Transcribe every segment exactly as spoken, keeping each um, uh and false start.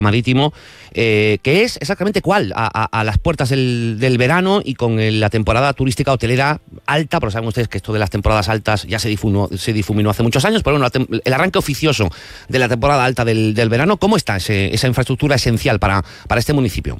marítimo, eh, que es exactamente cuál, a, a, a las puertas del, del verano y con el, la temporada turística hotelera alta, pero saben ustedes que esto de las temporadas altas ya se difuminó, se difuminó hace muchos años, pero bueno, tem- el arranque oficioso de la temporada alta del, del verano, ¿cómo está ese, esa infraestructura esencial para, para este municipio?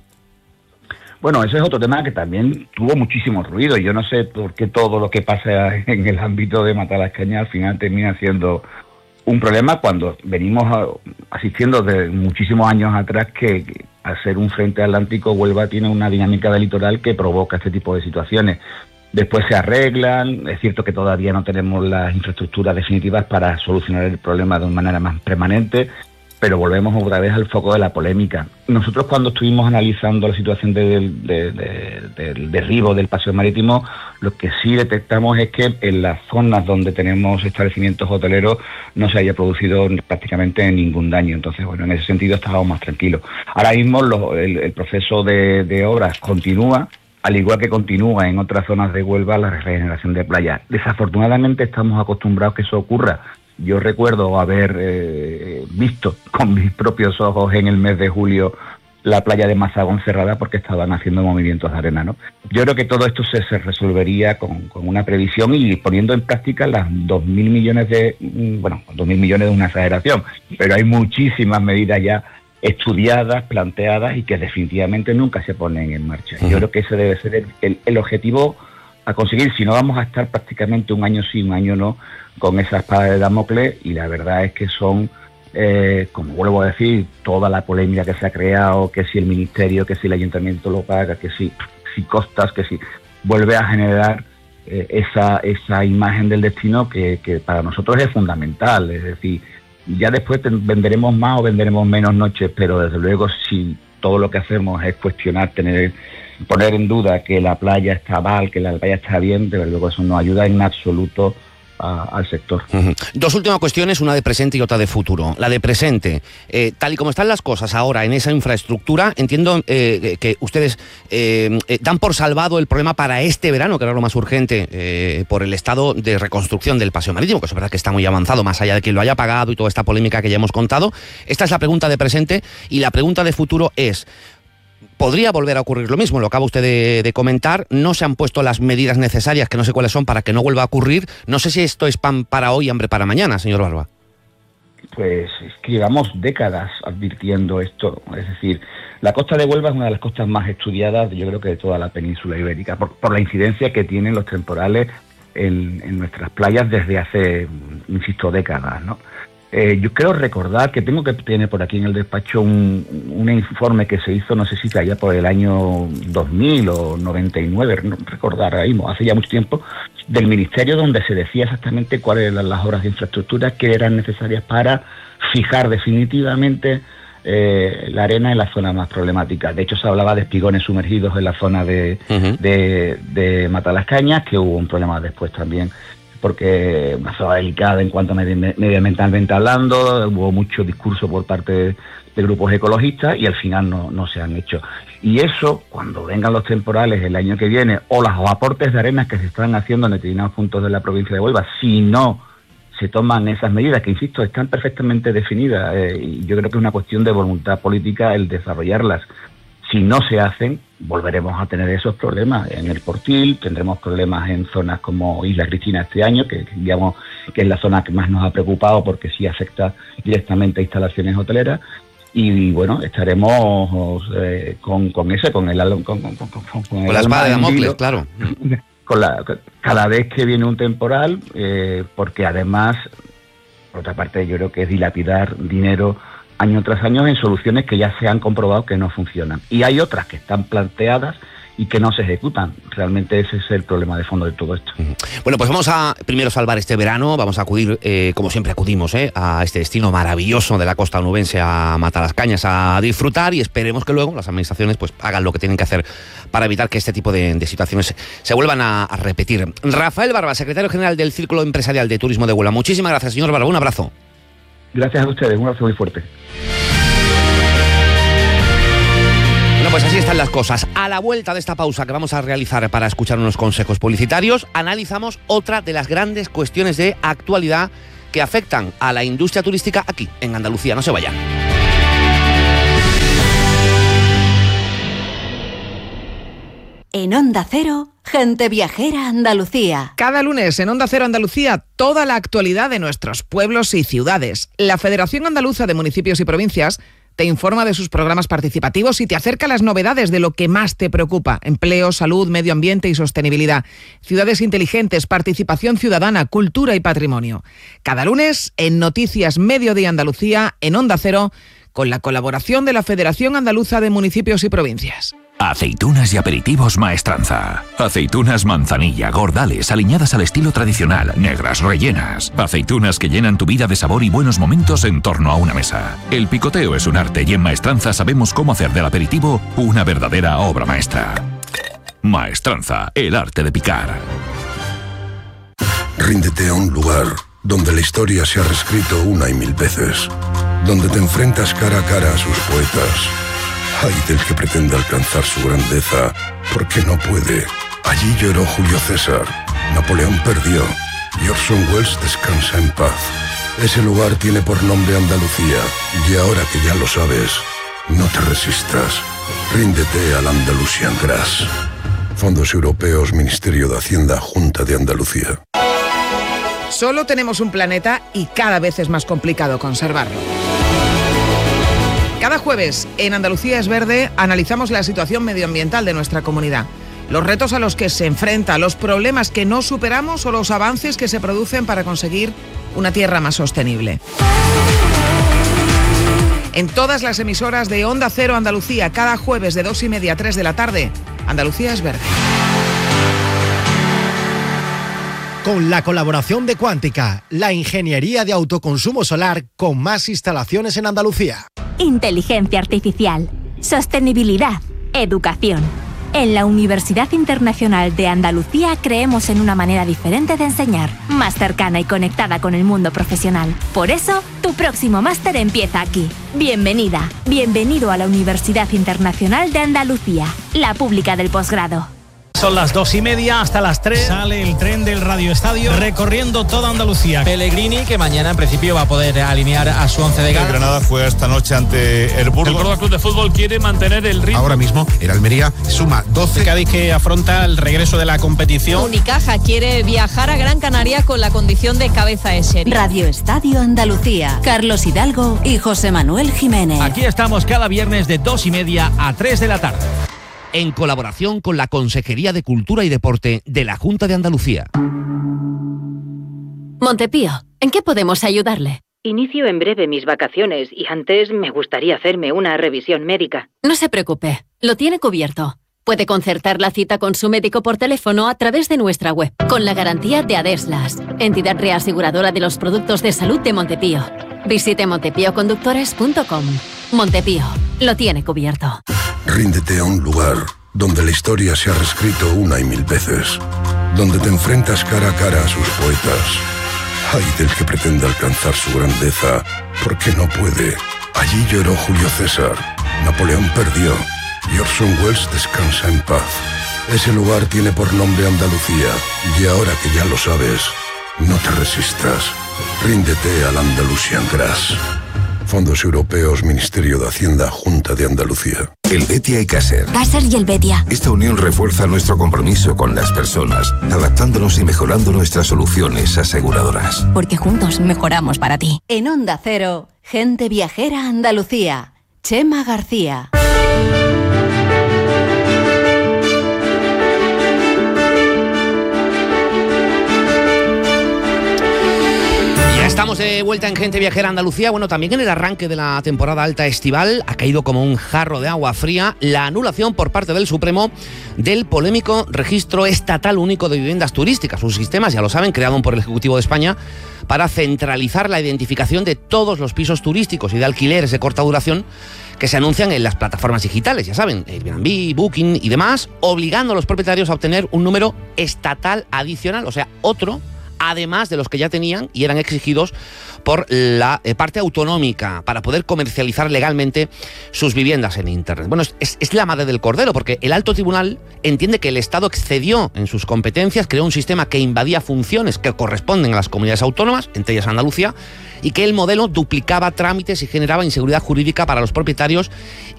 Bueno, ese es otro tema que también tuvo muchísimo ruido. Yo no sé por qué todo lo que pasa en el ámbito de Matalascañas al final termina siendo un problema cuando venimos a, asistiendo de muchísimos años atrás que, que al ser un frente atlántico Huelva tiene una dinámica de litoral que provoca este tipo de situaciones. Después se arreglan, es cierto que todavía no tenemos las infraestructuras definitivas para solucionar el problema de una manera más permanente, pero volvemos otra vez al foco de la polémica. Nosotros cuando estuvimos analizando la situación del de, de, de, de derribo del paseo marítimo, lo que sí detectamos es que en las zonas donde tenemos establecimientos hoteleros no se haya producido prácticamente ningún daño. Entonces, bueno, en ese sentido estábamos más tranquilos. Ahora mismo lo, el, el proceso de, de obras continúa, al igual que continúa en otras zonas de Huelva la regeneración de playas. Desafortunadamente estamos acostumbrados a que eso ocurra. Yo recuerdo haber eh, visto con mis propios ojos en el mes de julio la playa de Mazagón cerrada porque estaban haciendo movimientos de arena, ¿no? Yo creo que todo esto se, se resolvería con, con una previsión y poniendo en práctica las dos mil millones de... Bueno, dos mil millones es una exageración, pero hay muchísimas medidas ya estudiadas, planteadas y que definitivamente nunca se ponen en marcha. Uh-huh. Yo creo que ese debe ser el, el, el objetivo a conseguir, si no vamos a estar prácticamente un año sí, un año no, con esa espada de Damocles, y la verdad es que son, eh, como vuelvo a decir, toda la polémica que se ha creado, que si el ministerio, que si el ayuntamiento lo paga, que si, si costas, que si vuelve a generar eh, esa, esa imagen del destino que, que para nosotros es fundamental. Es decir, ya después ten, venderemos más o venderemos menos noches, pero desde luego si todo lo que hacemos es cuestionar, tener poner en duda que la playa está mal, que la playa está bien, desde luego eso no ayuda en absoluto a, al sector. Uh-huh. Dos últimas cuestiones, una de presente y otra de futuro. La de presente, eh, tal y como están las cosas ahora en esa infraestructura, entiendo eh, que ustedes eh, dan por salvado el problema para este verano, que era lo más urgente, eh, por el estado de reconstrucción del paseo marítimo, que es verdad que está muy avanzado, más allá de quien lo haya pagado y toda esta polémica que ya hemos contado. Esta es la pregunta de presente, y la pregunta de futuro es: ¿podría volver a ocurrir lo mismo? Lo acaba usted de, de comentar. No se han puesto las medidas necesarias, que no sé cuáles son, para que no vuelva a ocurrir. No sé si esto es pan para hoy, hambre para mañana, señor Barba. Pues es que llevamos décadas advirtiendo esto. Es decir, la costa de Huelva es una de las costas más estudiadas, yo creo que de toda la península ibérica, por, por la incidencia que tienen los temporales en, en nuestras playas desde hace, insisto, décadas, ¿no? Eh, yo creo recordar que tengo que tener por aquí en el despacho un, un informe que se hizo, no sé si allá por el año dos mil o noventa y nueve, no recordar ahora mismo, hace ya mucho tiempo, del Ministerio, donde se decía exactamente cuáles eran las obras de infraestructura que eran necesarias para fijar definitivamente eh, la arena en la zona más problemática. De hecho, se hablaba de espigones sumergidos en la zona de, uh-huh. de, de Matalascañas, que hubo un problema después también, porque una zona delicada en cuanto a medioambientalmente hablando, hubo mucho discurso por parte de, de grupos ecologistas y al final no, no se han hecho. Y eso, cuando vengan los temporales el año que viene, o los aportes de arenas que se están haciendo en determinados puntos de la provincia de Huelva, si no se toman esas medidas, que insisto, están perfectamente definidas, eh, y yo creo que es una cuestión de voluntad política el desarrollarlas. Si no se hacen, volveremos a tener esos problemas en el Portil, tendremos problemas en zonas como Isla Cristina este año, que digamos que es la zona que más nos ha preocupado porque sí afecta directamente a instalaciones hoteleras, y bueno, estaremos eh, con, con eso, con el con, con, con, con, con el la espada de Damocles, claro. Con la, cada vez que viene un temporal, eh, porque además, por otra parte, yo creo que es dilapidar dinero año tras año en soluciones que ya se han comprobado que no funcionan. Y hay otras que están planteadas y que no se ejecutan. Realmente ese es el problema de fondo de todo esto. Bueno, pues vamos a primero salvar este verano, vamos a acudir, eh, como siempre acudimos, eh, a este destino maravilloso de la costa onubense, a Matalascañas, a disfrutar, y esperemos que luego las administraciones pues hagan lo que tienen que hacer para evitar que este tipo de, de situaciones se vuelvan a, a repetir. Rafael Barba, secretario general del Círculo Empresarial de Turismo de Huelva. Muchísimas gracias, señor Barba. Un abrazo. Gracias a ustedes, un abrazo muy fuerte. Bueno, pues así están las cosas. A la vuelta de esta pausa que vamos a realizar para escuchar unos consejos publicitarios, analizamos otra de las grandes cuestiones de actualidad que afectan a la industria turística aquí, en Andalucía. No se vayan. En Onda Cero, Gente Viajera Andalucía. Cada lunes en Onda Cero Andalucía, toda la actualidad de nuestros pueblos y ciudades. La Federación Andaluza de Municipios y Provincias te informa de sus programas participativos y te acerca las novedades de lo que más te preocupa: empleo, salud, medio ambiente y sostenibilidad, ciudades inteligentes, participación ciudadana, cultura y patrimonio. Cada lunes en Noticias Mediodía Andalucía, en Onda Cero, con la colaboración de la Federación Andaluza de Municipios y Provincias. Aceitunas y aperitivos Maestranza. Aceitunas manzanilla, gordales, aliñadas al estilo tradicional, negras, rellenas. Aceitunas que llenan tu vida de sabor y buenos momentos en torno a una mesa. El picoteo es un arte y en Maestranza sabemos cómo hacer del aperitivo una verdadera obra maestra. Maestranza, el arte de picar. Ríndete a un lugar donde la historia se ha reescrito una y mil veces. Donde te enfrentas cara a cara a sus poetas. Ay del que pretende alcanzar su grandeza, porque no puede. Allí lloró Julio César, Napoleón perdió, y Orson Welles descansa en paz. Ese lugar tiene por nombre Andalucía, y ahora que ya lo sabes, no te resistas. Ríndete al Andalusian Grass. Fondos Europeos, Ministerio de Hacienda, Junta de Andalucía. Solo tenemos un planeta y cada vez es más complicado conservarlo. Cada jueves en Andalucía es Verde analizamos la situación medioambiental de nuestra comunidad, los retos a los que se enfrenta, los problemas que no superamos o los avances que se producen para conseguir una tierra más sostenible. En todas las emisoras de Onda Cero Andalucía, cada jueves de dos y media a tres de la tarde, Andalucía es Verde. Con la colaboración de Cuántica, la ingeniería de autoconsumo solar con más instalaciones en Andalucía. Inteligencia artificial, sostenibilidad, educación. En la Universidad Internacional de Andalucía creemos en una manera diferente de enseñar, más cercana y conectada con el mundo profesional. Por eso, tu próximo máster empieza aquí. Bienvenida, bienvenido a la Universidad Internacional de Andalucía, la pública del posgrado. Son las dos y media, hasta las tres sale el tren del Radio Estadio recorriendo toda Andalucía. Pellegrini, que mañana en principio va a poder alinear a su once de gala. El Granada juega esta noche ante el Burgos. El Córdoba Club de Fútbol quiere mantener el ritmo. Ahora mismo el Almería suma doce. El Cádiz, que afronta el regreso de la competición. Unicaja quiere viajar a Gran Canaria con la condición de cabeza de serie. Radio Estadio Andalucía, Carlos Hidalgo y José Manuel Jiménez. Aquí estamos cada viernes de dos y media a tres de la tarde. En colaboración con la Consejería de Cultura y Deporte de la Junta de Andalucía. Montepío, ¿en qué podemos ayudarle? Inicio en breve mis vacaciones y antes me gustaría hacerme una revisión médica. No se preocupe, lo tiene cubierto. Puede concertar la cita con su médico por teléfono a través de nuestra web, con la garantía de Adeslas, entidad reaseguradora de los productos de salud de Montepío. Visite montepío conductores punto com. Montepío, lo tiene cubierto. Ríndete a un lugar donde la historia se ha reescrito una y mil veces. Donde te enfrentas cara a cara a sus poetas. Ay del que pretende alcanzar su grandeza, porque no puede. Allí lloró Julio César, Napoleón perdió, y Orson Welles descansa en paz. Ese lugar tiene por nombre Andalucía, y ahora que ya lo sabes, no te resistas. Ríndete al Andalusian Grass. Fondos Europeos, Ministerio de Hacienda, Junta de Andalucía. El Betia y Caser. Caser y el Betia. Esta unión refuerza nuestro compromiso con las personas, adaptándonos y mejorando nuestras soluciones aseguradoras. Porque juntos mejoramos para ti. En Onda Cero, Gente Viajera Andalucía, Chema García. Estamos de vuelta en Gente Viajera Andalucía. Bueno, también en el arranque de la temporada alta estival ha caído como un jarro de agua fría la anulación por parte del Supremo del polémico Registro Estatal Único de Viviendas Turísticas. Un sistema, ya lo saben, creado por el Ejecutivo de España para centralizar la identificación de todos los pisos turísticos y de alquileres de corta duración que se anuncian en las plataformas digitales, ya saben, Airbnb, Booking y demás, obligando a los propietarios a obtener un número estatal adicional, o sea, otro, además de los que ya tenían y eran exigidos por la eh, parte autonómica para poder comercializar legalmente sus viviendas en Internet. Bueno, es, es la madre del cordero, porque el alto tribunal entiende que el Estado excedió en sus competencias, creó un sistema que invadía funciones que corresponden a las comunidades autónomas, entre ellas Andalucía, y que el modelo duplicaba trámites y generaba inseguridad jurídica para los propietarios